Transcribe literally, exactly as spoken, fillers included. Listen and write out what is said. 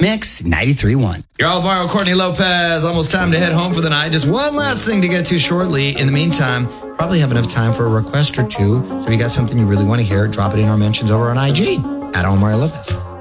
Mix ninety-three point one. You're all Mario Courtney Lopez. Almost time to head home for the night. Just one last thing to get to shortly. In the meantime, probably have enough time for a request or two. So if you got something you really want to hear, drop it in our mentions over on I G at Mario Lopez.